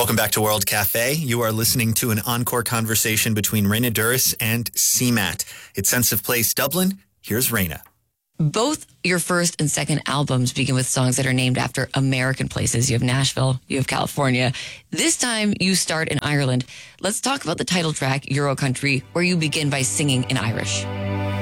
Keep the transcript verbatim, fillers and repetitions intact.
Welcome back to World Cafe. You are listening to an encore conversation between Raina Douris and C MAT. It's Sense of Place Dublin. Here's Raina. Both your first and second albums begin with songs that are named after American places. You have Nashville, you have California. This time you start in Ireland. Let's talk about the title track, Euro Country, where you begin by singing in Irish.